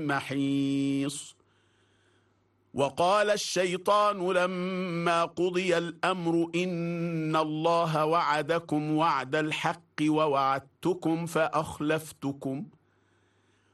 محيص. وقال الشيطان لما قضي الأمر إن الله وعدكم وعد الحق ووعدتكم فأخلفتكم